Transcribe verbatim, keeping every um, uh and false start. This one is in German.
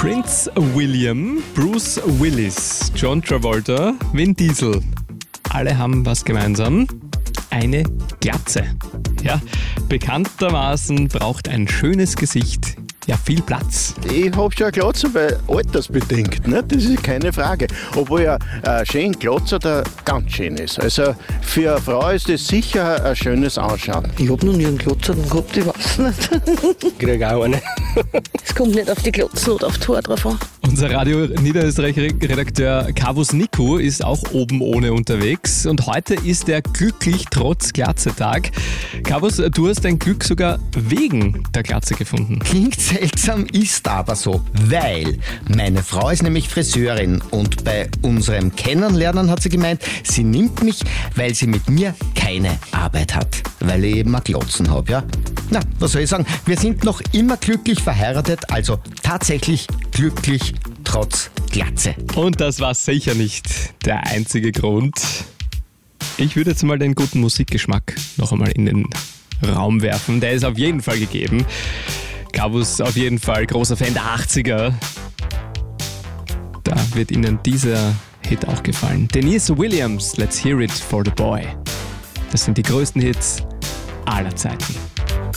Prince William, Bruce Willis, John Travolta, Vin Diesel. Alle haben was gemeinsam. Eine Glatze. Ja, bekanntermaßen braucht ein schönes Gesicht ja viel Platz. Ich habe schon eine Glatze, weil altersbedingt, ne? Das ist keine Frage. Obwohl ja ein schön Glatzer da ganz schön ist. Also für eine Frau ist das sicher ein schönes Anschauen. Ich habe noch nie einen Glotzer gehabt, ich weiß nicht. Krieg auch eine. Es kommt nicht auf die Glotzen oder auf die Haare drauf an. Unser Radio Niederösterreich-Redakteur Kavus Niku ist auch oben ohne unterwegs und heute ist der glücklich trotz Glatze-Tag. Kavus, du hast dein Glück sogar wegen der Glatze gefunden. Klingt seltsam, ist aber so, weil meine Frau ist nämlich Friseurin und bei unserem Kennenlernen hat sie gemeint, sie nimmt mich, weil sie mit mir keine Arbeit hat, weil ich eben ein Glotzen habe, ja. Na, was soll ich sagen, wir sind noch immer glücklich verheiratet, also tatsächlich glücklich trotz Glatze. Und das war sicher nicht der einzige Grund. Ich würde jetzt mal den guten Musikgeschmack noch einmal in den Raum werfen. Der ist auf jeden Fall gegeben. Kavus auf jeden Fall großer Fan der achtziger. Da wird Ihnen dieser Hit auch gefallen. Denise Williams, Let's Hear It for the Boy. Das sind die größten Hits aller Zeiten.